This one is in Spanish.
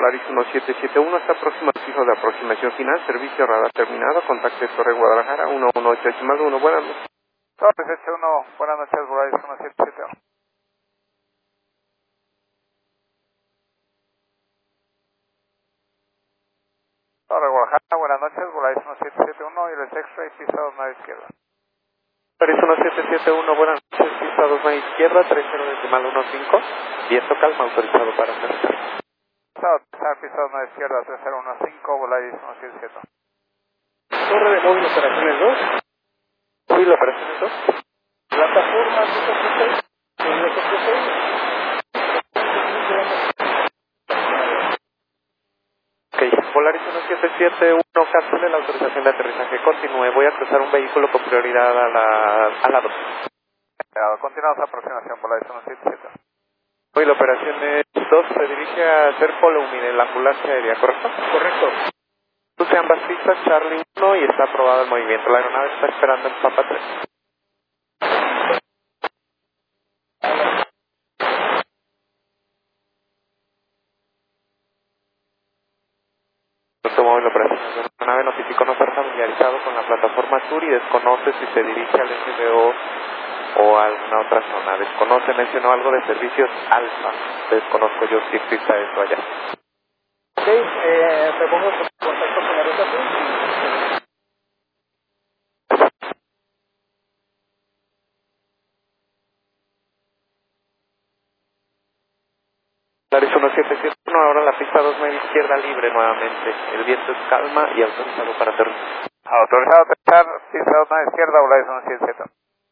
Volaris 1771, está próximo al fijo de aproximación final, servicio radar terminado, contacto Torre Guadalajara, 118 más 1, buenas noches. Torre 71, buenas noches, Volaris 1771. Torre Guadalajara, buenas noches, Volaris 1771 y el X-Ray, pista 29 izquierda. Volaris 1771, buenas noches, pista 29 izquierda, 30 viento calma, autorizado para aterrizar. Pista 29 izquierda, 3015, Volaris 1771. Torre de móvil, operaciones 2. Móvil, operaciones 2. Plataforma 286. Ok, Volaris 1771, cápsula, la autorización de aterrizaje continúe. Voy a cruzar un vehículo con prioridad a la 2. Continuamos a aproximación, Volaris 1771. Hoy la operación es 2, se dirige a hacer follow me de la ambulancia aérea, ¿correcto? Correcto. Cruce ambas pistas, Charlie 1 y está aprobado el movimiento. La aeronave está esperando en Papa 3. Automóvil operaciones de la aeronave notificó no estar familiarizado con la plataforma sur y desconoce si se dirige al SBO o a alguna otra zona. Desconoce, mencionó algo de servicios alfa. Desconozco yo si exista eso allá. Ok, te pongo en contacto con la ruta sur. Volaris 1771, ahora la pista 2 media izquierda libre nuevamente. El viento es calma y autorizado para aterrizar. Autorizado a aterrizar, pista 29 izquierda, Volaris 1771.